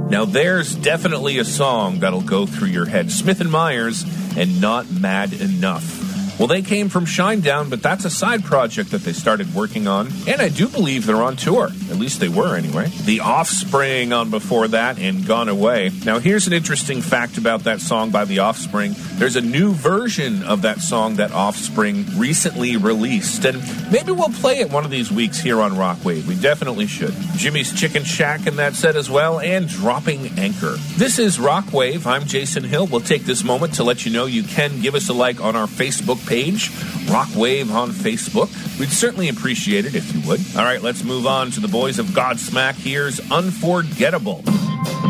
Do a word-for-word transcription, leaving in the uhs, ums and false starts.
Now there's definitely a song that'll go through your head. Smith and Myers and Not Mad Enough. Well, they came from Shinedown, but that's a side project that they started working on. And I do believe they're on tour. At least they were, anyway. The Offspring on before that and Gone Away. Now, here's an interesting fact about that song by The Offspring. There's a new version of that song that Offspring recently released. And maybe we'll play it one of these weeks here on Rockwave. We definitely should. Jimmy's Chicken Shack in that set as well, and Dropping Anchor. This is Rockwave. I'm Jason Hill. We'll take this moment to let you know you can give us a like on our Facebook page, Rockwave on Facebook. We'd certainly appreciate it if you would. All right, let's move on to the boys of Godsmack. Here's Unforgettable.